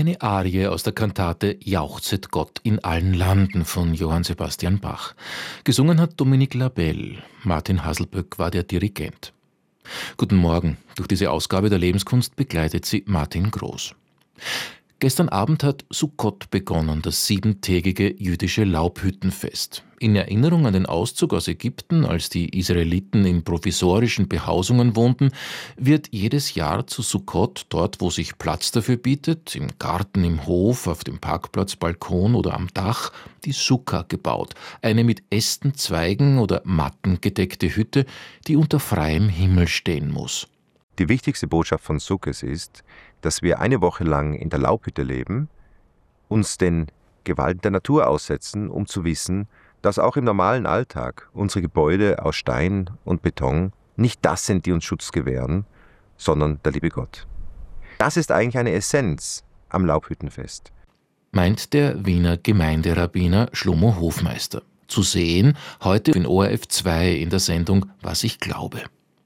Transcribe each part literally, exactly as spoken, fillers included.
Eine Arie aus der Kantate Jauchzet Gott in allen Landen von Johann Sebastian Bach. Gesungen hat Dominique Labelle. Martin Haselböck war der Dirigent. Guten Morgen. Durch diese Ausgabe der Lebenskunst begleitet sie Martin Groß. Gestern Abend hat Sukkot begonnen, das siebentägige jüdische Laubhüttenfest. In Erinnerung an den Auszug aus Ägypten, als die Israeliten in provisorischen Behausungen wohnten, wird jedes Jahr zu Sukkot, dort wo sich Platz dafür bietet, im Garten, im Hof, auf dem Parkplatz, Balkon oder am Dach, die Sukka gebaut. Eine mit Ästen, Zweigen oder Matten gedeckte Hütte, die unter freiem Himmel stehen muss. Die wichtigste Botschaft von Sukkot ist, dass wir eine Woche lang in der Laubhütte leben, uns den Gewalten der Natur aussetzen, um zu wissen, dass auch im normalen Alltag unsere Gebäude aus Stein und Beton nicht das sind, die uns Schutz gewähren, sondern der liebe Gott. Das ist eigentlich eine Essenz am Laubhüttenfest. Meint der Wiener Gemeinderabbiner Schlomo Hofmeister. Zu sehen heute in O R F zwei in der Sendung Was ich glaube.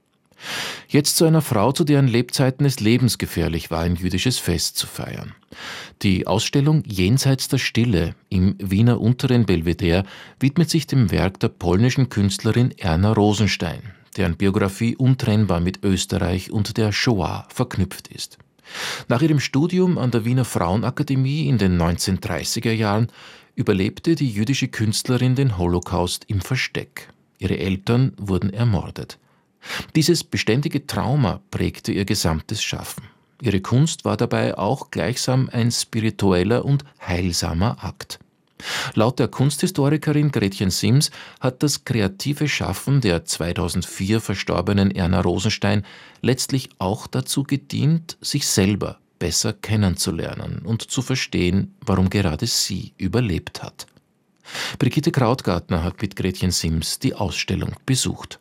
Jetzt zu einer Frau, zu deren Lebzeiten es lebensgefährlich war, ein jüdisches Fest zu feiern. Die Ausstellung Jenseits der Stille im Wiener Unteren Belvedere widmet sich dem Werk der polnischen Künstlerin Erna Rosenstein, deren Biografie untrennbar mit Österreich und der Shoah verknüpft ist. Nach ihrem Studium an der Wiener Frauenakademie in den neunzehnhundertdreißiger Jahren überlebte die jüdische Künstlerin den Holocaust im Versteck. Ihre Eltern wurden ermordet. Dieses beständige Trauma prägte ihr gesamtes Schaffen. Ihre Kunst war dabei auch gleichsam ein spiritueller und heilsamer Akt. Laut der Kunsthistorikerin Gretchen Sims hat das kreative Schaffen der zweitausendvier verstorbenen Erna Rosenstein letztlich auch dazu gedient, sich selber besser kennenzulernen und zu verstehen, warum gerade sie überlebt hat. Brigitte Krautgartner hat mit Gretchen Sims die Ausstellung besucht.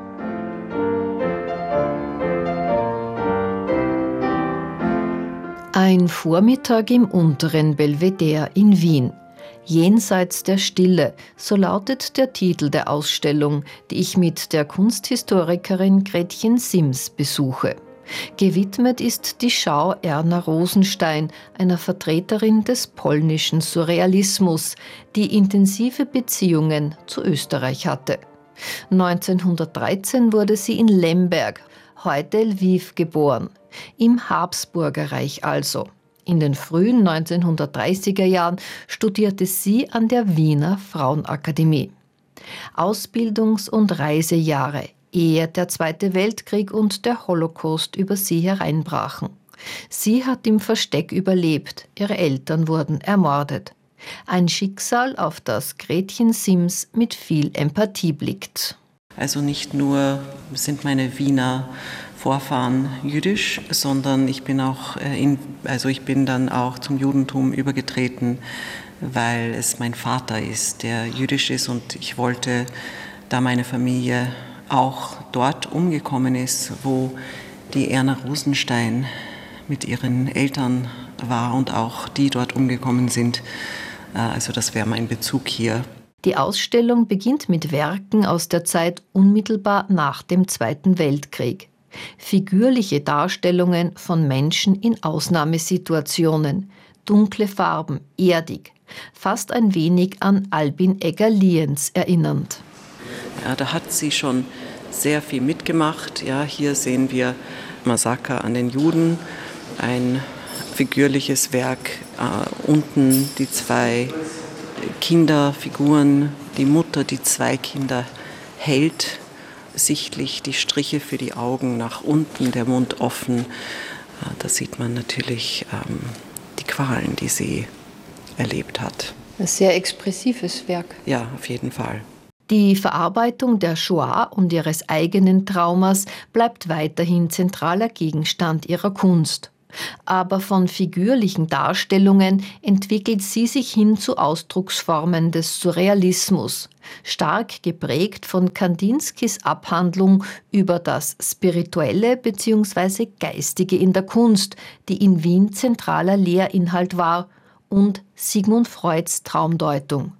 Ein Vormittag im Unteren Belvedere in Wien. Jenseits der Stille, so lautet der Titel der Ausstellung, die ich mit der Kunsthistorikerin Gretchen Sims besuche. Gewidmet ist die Schau Erna Rosenstein, einer Vertreterin des polnischen Surrealismus, die intensive Beziehungen zu Österreich hatte. neunzehnhundertdreizehn wurde sie in Lemberg, heute Lviv, geboren. Im Habsburgerreich also. In den frühen neunzehnhundertdreißiger Jahren studierte sie an der Wiener Frauenakademie. Ausbildungs- und Reisejahre, ehe der Zweite Weltkrieg und der Holocaust über sie hereinbrachen. Sie hat im Versteck überlebt, ihre Eltern wurden ermordet. Ein Schicksal, auf das Gretchen Sims mit viel Empathie blickt. Also nicht nur sind meine Wiener Vorfahren jüdisch, sondern ich bin auch in, also ich bin dann auch zum Judentum übergetreten, weil es mein Vater ist, der jüdisch ist, und ich wollte, da meine Familie auch dort umgekommen ist, wo die Erna Rosenstein mit ihren Eltern war und auch die dort umgekommen sind. Also das wäre mein Bezug hier. Die Ausstellung beginnt mit Werken aus der Zeit unmittelbar nach dem Zweiten Weltkrieg. Figürliche Darstellungen von Menschen in Ausnahmesituationen, dunkle Farben, erdig, fast ein wenig an Albin Egger-Lienz erinnernd. Ja, da hat sie schon sehr viel mitgemacht. Ja, hier sehen wir Massaker an den Juden, ein figürliches Werk, äh, unten die zwei Kinderfiguren, die Mutter, die zwei Kinder hält, sichtlich die Striche für die Augen nach unten, der Mund offen. Da sieht man natürlich ähm, die Qualen, die sie erlebt hat. Ein sehr expressives Werk. Ja, auf jeden Fall. Die Verarbeitung der Shoah und ihres eigenen Traumas bleibt weiterhin zentraler Gegenstand ihrer Kunst. Aber von figürlichen Darstellungen entwickelt sie sich hin zu Ausdrucksformen des Surrealismus, stark geprägt von Kandinskis Abhandlung über das Spirituelle bzw. Geistige in der Kunst, die in Wien zentraler Lehrinhalt war, und Sigmund Freuds Traumdeutung.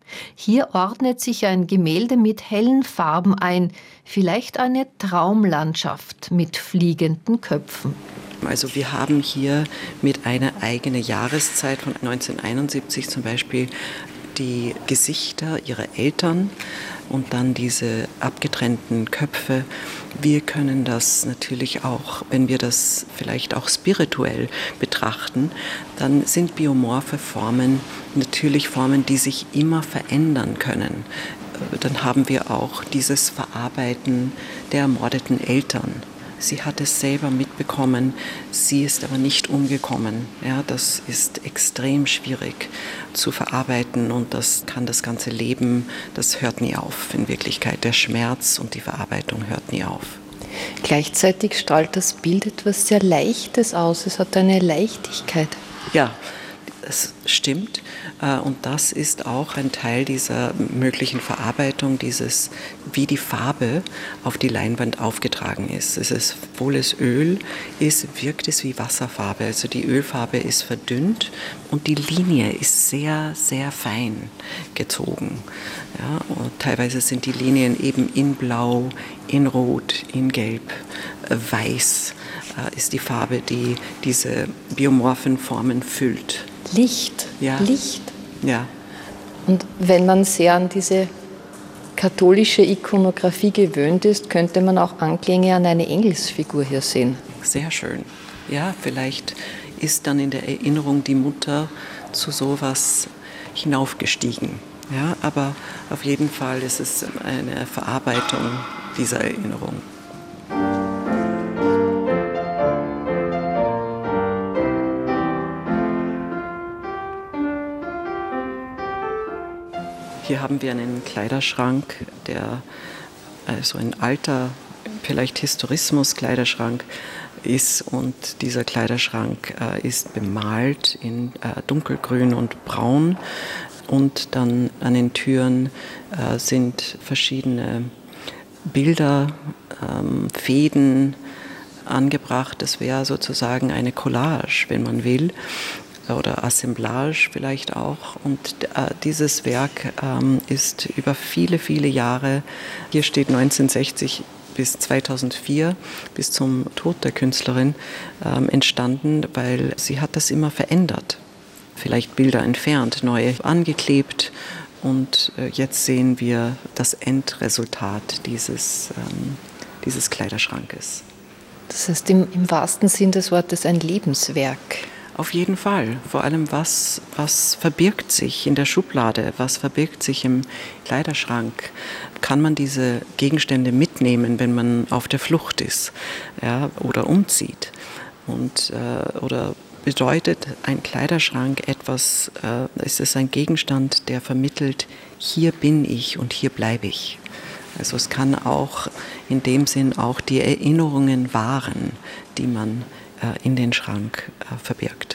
Hier ordnet sich ein Gemälde mit hellen Farben ein, vielleicht eine Traumlandschaft mit fliegenden Köpfen. Also wir haben hier mit einer eigenen Jahreszeit von neunzehnhunderteinundsiebzig zum Beispiel die Gesichter ihrer Eltern und dann diese abgetrennten Köpfe. Wir können das natürlich auch, wenn wir das vielleicht auch spirituell betrachten, dann sind biomorphe Formen natürlich Formen, die sich immer verändern können. Dann haben wir auch dieses Verarbeiten der ermordeten Eltern. Sie hat es selber mitbekommen, sie ist aber nicht umgekommen. Ja, das ist extrem schwierig zu verarbeiten und das kann das ganze Leben, das hört nie auf. In Wirklichkeit, der Schmerz und die Verarbeitung hört nie auf. Gleichzeitig strahlt das Bild etwas sehr Leichtes aus. Es hat eine Leichtigkeit. Ja, das stimmt. Und das ist auch ein Teil dieser möglichen Verarbeitung, dieses, wie die Farbe auf die Leinwand aufgetragen ist. Es ist, obwohl es Öl ist, wirkt es wie Wasserfarbe. Also die Ölfarbe ist verdünnt und die Linie ist sehr, sehr fein gezogen. Ja, und teilweise sind die Linien eben in Blau, in Rot, in Gelb, Weiß ist die Farbe, die diese biomorphen Formen füllt. Licht, ja. Licht. Ja. Und wenn man sehr an diese katholische Ikonografie gewöhnt ist, könnte man auch Anklänge an eine Engelsfigur hier sehen. Sehr schön. Ja, vielleicht ist dann in der Erinnerung die Mutter zu sowas hinaufgestiegen. Ja, aber auf jeden Fall ist es eine Verarbeitung dieser Erinnerung. Hier haben wir einen Kleiderschrank, der also ein alter, vielleicht Historismus-Kleiderschrank ist und dieser Kleiderschrank äh, ist bemalt in äh, dunkelgrün und braun und dann an den Türen äh, sind verschiedene Bilder, ähm, Fäden angebracht. Das wäre sozusagen eine Collage, wenn man will. Oder Assemblage vielleicht auch. Und äh, dieses Werk ähm, ist über viele, viele Jahre, hier steht neunzehnhundertsechzig bis zweitausendvier, bis zum Tod der Künstlerin, ähm, entstanden, weil sie hat das immer verändert. Vielleicht Bilder entfernt, neue angeklebt. Und äh, jetzt sehen wir das Endresultat dieses, ähm, dieses Kleiderschrankes. Das heißt im, im wahrsten Sinn des Wortes ein Lebenswerk. Auf jeden Fall. Vor allem, was, was verbirgt sich in der Schublade, was verbirgt sich im Kleiderschrank? Kann man diese Gegenstände mitnehmen, wenn man auf der Flucht ist, ja, oder umzieht? Und, äh, oder bedeutet ein Kleiderschrank etwas, äh, ist es ein Gegenstand, der vermittelt, hier bin ich und hier bleibe ich? Also es kann auch in dem Sinn auch die Erinnerungen wahren, die man in den Schrank äh, verbirgt.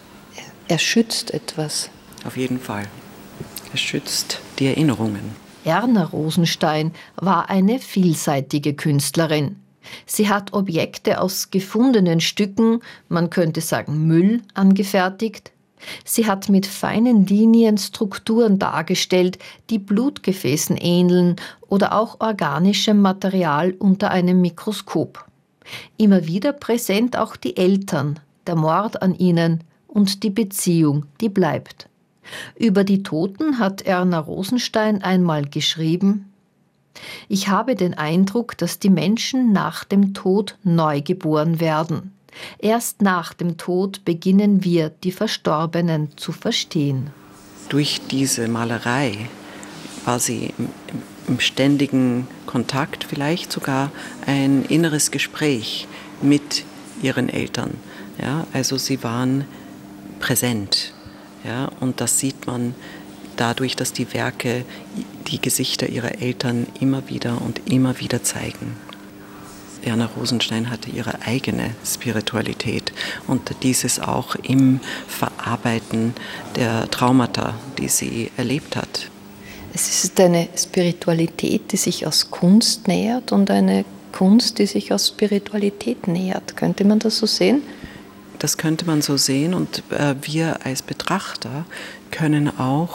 Er schützt etwas. Auf jeden Fall. Er schützt die Erinnerungen. Erna Rosenstein war eine vielseitige Künstlerin. Sie hat Objekte aus gefundenen Stücken, man könnte sagen Müll, angefertigt. Sie hat mit feinen Linien Strukturen dargestellt, die Blutgefäßen ähneln oder auch organischem Material unter einem Mikroskop. Immer wieder präsent auch die Eltern, der Mord an ihnen und die Beziehung, die bleibt. Über die Toten hat Erna Rosenstein einmal geschrieben: Ich habe den Eindruck, dass die Menschen nach dem Tod neu geboren werden. Erst nach dem Tod beginnen wir, die Verstorbenen zu verstehen. Durch diese Malerei war sie im, im ständigen Kontakt, vielleicht sogar ein inneres Gespräch mit ihren Eltern. Ja, also sie waren präsent. Ja, und das sieht man dadurch, dass die Werke die Gesichter ihrer Eltern immer wieder und immer wieder zeigen. Erna Rosenstein hatte ihre eigene Spiritualität und dieses auch im Verarbeiten der Traumata, die sie erlebt hat. Es ist eine Spiritualität, die sich aus Kunst nähert und eine Kunst, die sich aus Spiritualität nähert. Könnte man das so sehen? Das könnte man so sehen und äh, wir als Betrachter können auch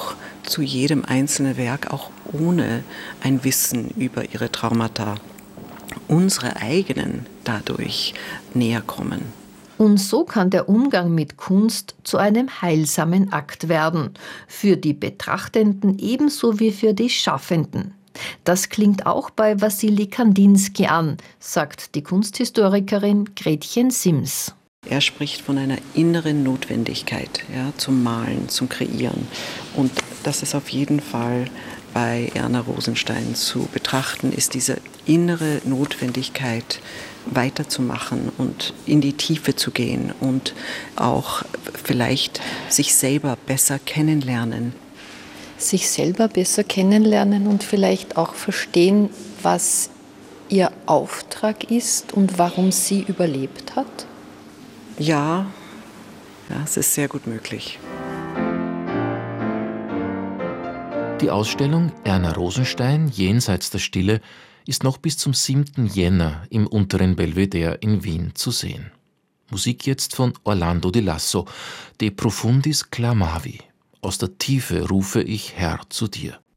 zu jedem einzelnen Werk, auch ohne ein Wissen über ihre Traumata, unsere eigenen dadurch näher kommen. Und so kann der Umgang mit Kunst zu einem heilsamen Akt werden, für die Betrachtenden ebenso wie für die Schaffenden. Das klingt auch bei Wassily Kandinsky an, sagt die Kunsthistorikerin Gretchen Sims. Er spricht von einer inneren Notwendigkeit, ja, zum Malen, zum Kreieren. Und das ist auf jeden Fall bei Erna Rosenstein zu betrachten, ist diese innere Notwendigkeit, weiterzumachen und in die Tiefe zu gehen und auch vielleicht sich selber besser kennenlernen. Sich selber besser kennenlernen und vielleicht auch verstehen, was ihr Auftrag ist und warum sie überlebt hat? Ja, ja, es ist sehr gut möglich. Die Ausstellung Erna Rosenstein Jenseits der Stille ist noch bis zum siebten Jänner im Unteren Belvedere in Wien zu sehen. Musik jetzt von Orlando Di Lasso, De profundis clamavi. Aus der Tiefe rufe ich, Herr, zu dir.